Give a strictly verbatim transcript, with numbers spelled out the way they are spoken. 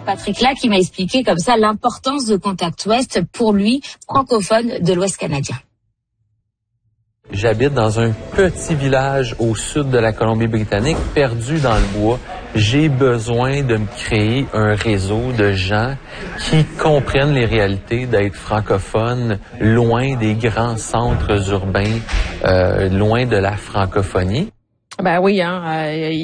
Patrick là qui m'a expliqué comme ça l'importance de Contact Ouest pour lui, francophone de l'Ouest canadien. J'habite dans un petit village au sud de la Colombie-Britannique, perdu dans le bois. J'ai besoin de me créer un réseau de gens qui comprennent les réalités d'être francophones, loin des grands centres urbains, euh, loin de la francophonie. Ben oui, hein. Euh,